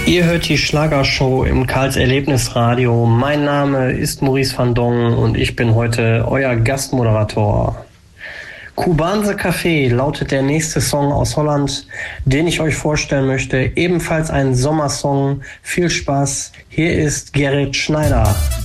Ihr hört die Schlagershow im Karls Erlebnisradio. Mein Name ist Maurice van Dongen und ich bin heute euer Gastmoderator. Kubanse Café lautet der nächste Song aus Holland, den ich euch vorstellen möchte. Ebenfalls ein Sommersong. Viel Spaß. Hier ist Gerrit Schneider.